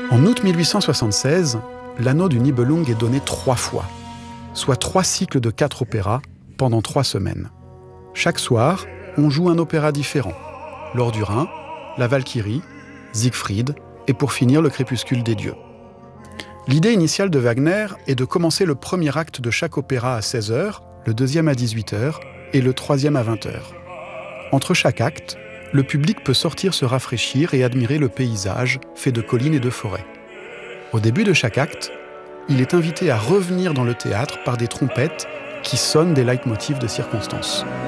En août 1876, l'anneau du Nibelung est donné 3 fois, soit 3 cycles de 4 opéras pendant 3 semaines. Chaque soir, on joue un opéra différent. L'Or du Rhin, la Valkyrie, Siegfried et pour finir le Crépuscule des dieux. L'idée initiale de Wagner est de commencer le premier acte de chaque opéra à 16h, le deuxième à 18h et le troisième à 20h. Entre chaque acte, le public peut sortir se rafraîchir et admirer le paysage fait de collines et de forêts. Au début de chaque acte, il est invité à revenir dans le théâtre par des trompettes qui sonnent des leitmotifs de circonstance.